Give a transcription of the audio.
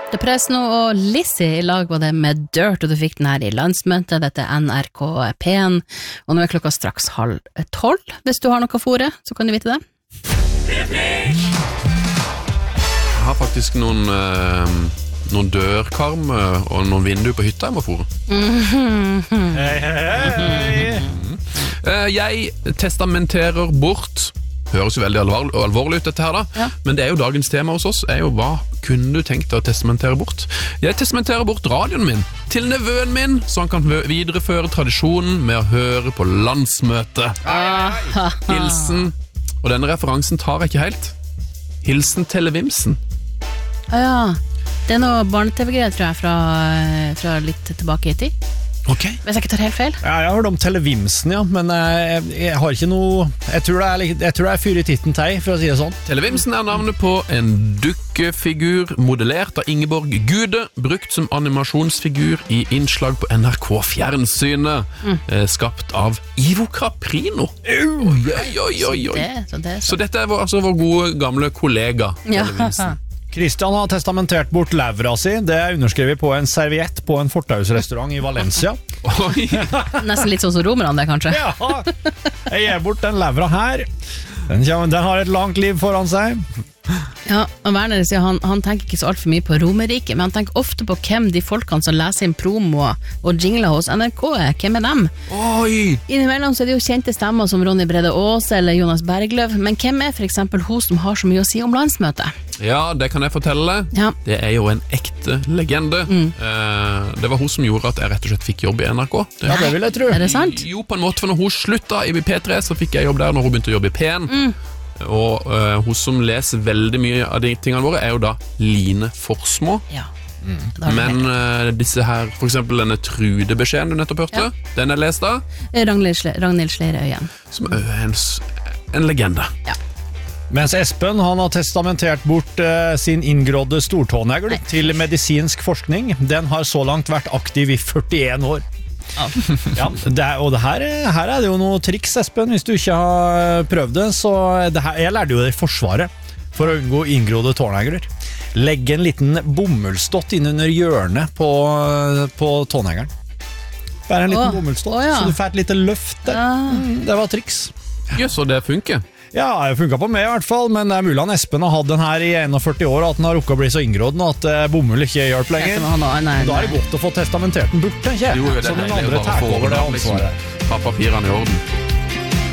The Presno og Lizzie I lag var det med Dirt, og du fikk den her I landsmøtet. Dette NRK P1, og nå klokka straks 11:30. Hvis du har noe for det, så kan du vite det. Jeg har faktisk noen dørkarm og noen vinduer på hytta jeg må fore. Jeg testamenterer bort. Høres jo veldig alvorlig ut dette her da, ja. Men det jo dagens tema hos oss, jo hva kunne du tenkt deg å testamentere bort? Jeg testamenterer bort radioen min til nevøen min, så han kan videreføre tradisjonen med å høre på landsmøte. Hilsen, og denne referansen tar jeg ikke helt. Hilsen Televimsen. Ja, det noe barne-tv-greier, tror jeg, fra litt tilbake I tid. Okay. Hvis jeg ikke tar helt feil. Ja, jeg har hørt om Televimsen, ja, men jeg har ikke noe. Jeg tror det fyr I titten teg, for å si det sånn. Televimsen navnet på en dukkefigur modellert av Ingeborg Gude, brukt som animasjonsfigur I innslag på NRK Fjernsynet, skapt av Ivo Caprino. Så dette altså vår gode gamle kollega Televimsen. Christian har testamentert bort levra si. Det underskrevet på en serviett på en fortausrestaurant I Valencia. Nesten litt sånn som romerne det, kanskje. Ja, jeg gir bort den levra her. Den har et langt liv foran seg. Ja, og Werner sier han tenker ikke så alt for mye på Romerike, men han tenker ofte på hvem de folkene som leser inn promo og jingler hos NRK hvem dem? Innimellom så det jo kjente stemmer som Ronny Brede Aase eller Jonas Bergløv, men hvem for eksempel hun som har så mye å si om landsmøtet? Ja, det kan jeg fortelle. Ja. Det jo en ekte legende. Det var hun som gjorde at jeg rett og slett fikk jobb I NRK. Ja, det vil jeg tro. Det sant? Jo, på en måte, for når hun slutta I P3, så fikk jeg jobb der når hun begynte å jobbe I P1. Og hun som leser veldig mye av de tingene våre jo da Line Forsmo. Ja. Men disse her, for eksempel denne Trude-beskjeden du nettopp hørte, den jeg lest da Ragnhild Sleirøyen, som en legende. Ja. Mens Espen han har testamentert bort sin inngrådde stortånegl til medisinsk forskning. Den har så langt vært aktiv I 41 år. Ja, og det her det jo noe triks, Espen, hvis du ikke har prøvd det. Så jeg lærte jo det I Forsvaret for å unngå inngrådde tånegler. Legg en liten bomullsdott innunder hjørnet på tåneglen. Bare en liten bomullsdott, så du får et lite løft der. Det var triks. Så det funker? Ja, det funket på meg I hvert fall, men det mulig han Espen har hatt den her I 41 år, at den har rukket å bli så inngrådd at bomull ikke hjelper lenger. Da det godt å få testamentert den bort, tenker jeg. Jo, det så den andre tar over det ansvaret. Ta papirene I orden.